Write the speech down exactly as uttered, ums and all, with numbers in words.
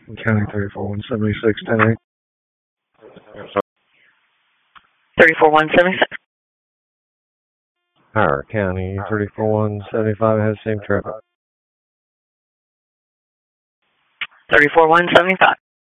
County thirty-four one seventy-six, ten eight. thirty-four one seventy-six. Howard County thirty-four one seventy-five has same traffic. thirty-four one seventy-five.